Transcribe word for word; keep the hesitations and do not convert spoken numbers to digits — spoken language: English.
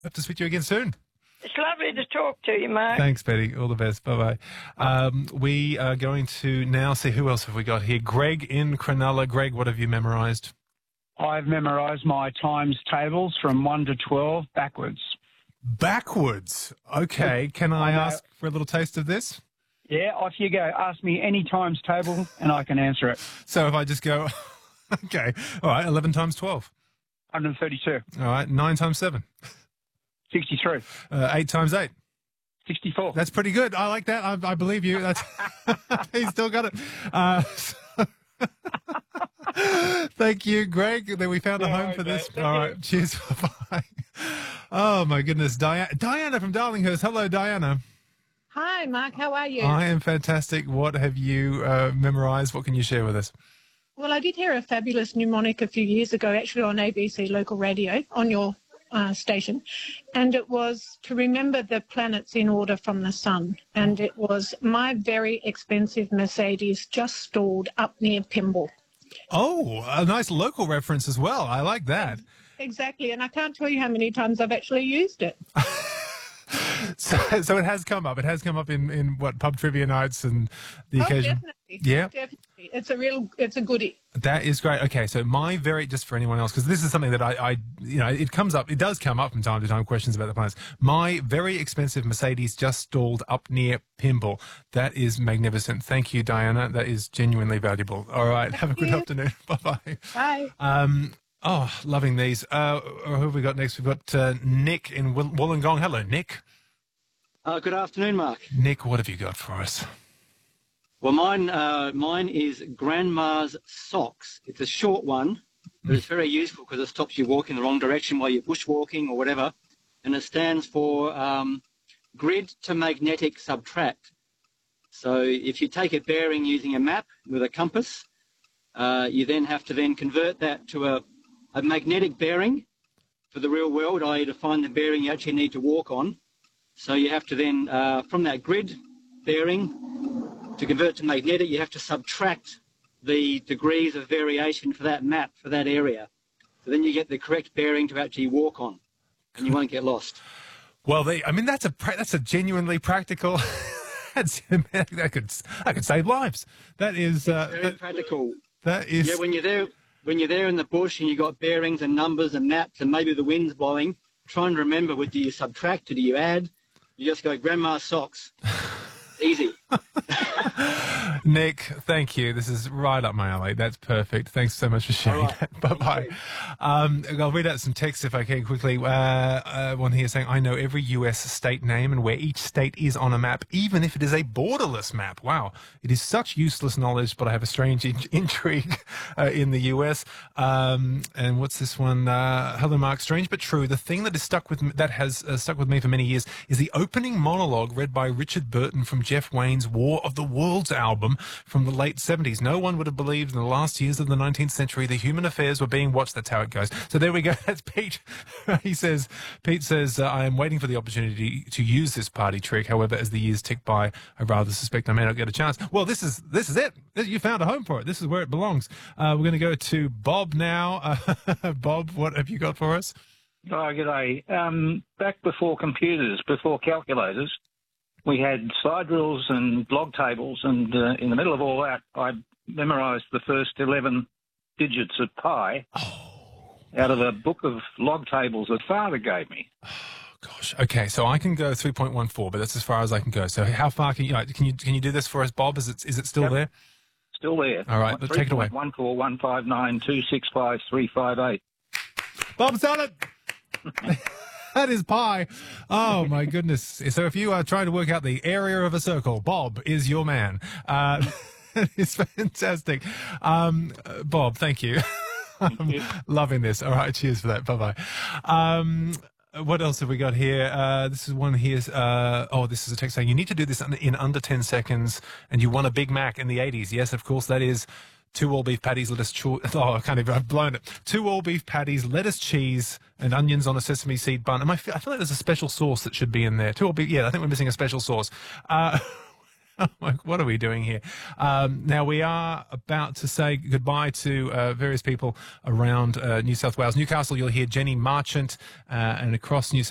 Hope to speak to you again soon. It's lovely to talk to you, Mark. Thanks, Betty. All the best. Bye-bye. Um, we are going to now see who else have we got here. Greg in Cronulla. Greg, what have you memorised? I've memorised my times tables from one to twelve backwards. Backwards? Okay. Can I I know. ask for a little taste of this? Yeah, off you go. Ask me any times table and I can answer it. So if I just go, okay. All right, eleven times twelve. one hundred thirty-two. All right, nine times seven. sixty-three. Uh, eight times eight. sixty-four. That's pretty good. I like that. I, I believe you. That's He's still got it. Uh, so thank you, Greg. Then we found a No home worries, for this. mate. Thank All you. right. Cheers. Bye. Oh, my goodness. Diana, Diana from Darlinghurst. Hello, Diana. Hi, Mark. How are you? I am fantastic. What have you uh, memorised? What can you share with us? Well, I did hear a fabulous mnemonic a few years ago, actually on A B C local radio, on your uh, station, and it was to remember the planets in order from the sun. And it was my very expensive Mercedes just stalled up near Pymble. Oh, a nice local reference as well. I like that. Exactly, and I can't tell you how many times I've actually used it. So, so it has come up. It has come up in, in what, pub trivia nights and the Oh, occasion. definitely. Yeah. Definitely. It's a real, it's a goodie. That is great. Okay, so my very, just for anyone else, because this is something that I, I, you know, it comes up, it does come up from time to time, questions about the planets. My very expensive Mercedes just stalled up near Pymble. That is magnificent. Thank you, Diana. That is genuinely valuable. All right, have a good you. afternoon. Bye-bye. Bye. Um, oh, loving these. Uh, who have we got next? We've got uh, Nick in Woll- Wollongong. Hello, Nick. Uh, good afternoon, Mark. Nick, what have you got for us? Well, mine uh, mine is Grandma's Socks. It's a short one, but it's very useful because it stops you walking the wrong direction while you're bushwalking or whatever. And it stands for um, Grid to Magnetic Subtract. So if you take a bearing using a map with a compass, uh, you then have to then convert that to a, a magnetic bearing for the real world, that is to find the bearing you actually need to walk on. So you have to then, uh, from that grid bearing, to convert to magnetic, you have to subtract the degrees of variation for that map, for that area. So then you get the correct bearing to actually walk on, and you won't get lost. Well, they, I mean, that's a pra- that's a genuinely practical. that's that could that could save lives. That is uh, Very that, practical. that is. Yeah, when you're there, when you're there in the bush and you've got bearings and numbers and maps and maybe the wind's blowing, try and remember, what do you subtract or do you add? You just go, Grandma's Socks. Easy. Nick, thank you. This is right up my alley. That's perfect. Thanks so much for sharing right. that. Bye-bye. Um, I'll read out some text if I can quickly. Uh, uh, one here saying, I know every U S state name and where each state is on a map, even if it is a borderless map. Wow. It is such useless knowledge, but I have a strange in- intrigue uh, in the U S. Um, and what's this one? Uh, hello, Mark. Strange but true. The thing that is stuck with me, that has uh, stuck with me for many years is the opening monologue read by Richard Burton from Jeff Wayne's War of the Worlds album from the late seventies. No one would have believed in the last years of the nineteenth century the human affairs were being watched. That's how it goes. So there we go. That's Pete. He says, Pete says, uh, I am waiting for the opportunity to use this party trick. However, as the years tick by, I rather suspect I may not get a chance. Well, this is this is it. You found a home for it. This is where it belongs. Uh, we're going to go to Bob now. Uh, Bob, what have you got for us? Oh, g'day. Um, back before computers, before calculators, we had slide rules and log tables, and uh, in the middle of all that, I memorised the first eleven digits of pi Oh. out of a book of log tables that Father gave me. Gosh. Okay, so I can go three point one four, but that's as far as I can go. So how far can you, uh, can you, can you do this for us, Bob? Is it, is it still Yep. there? Still there. All right, let's take it away. one four one five nine two six five three five eight. Bob's done it. That is pi. Oh, my goodness. So if you are trying to work out the area of a circle, Bob is your man. Uh, that is fantastic. Um, uh, Bob, thank you. I'm loving this. All right, cheers for that. Bye-bye. Um, what else have we got here? Uh, this is one here. Uh, oh, this is a text saying, you need to do this in under ten seconds, and you won a Big Mac in the eighties. Yes, of course, that is two all beef patties, lettuce, cho- oh, I can't even, I've blown it. Two all beef patties, lettuce, cheese, and onions on a sesame seed bun. And I feel, I feel like there's a special sauce that should be in there. Two all beef, yeah, I think we're missing a special sauce. Uh, like, what are we doing here? Um, now, we are about to say goodbye to uh, various people around uh, New South Wales. Newcastle, you'll hear Jenny Marchant, uh, and across New South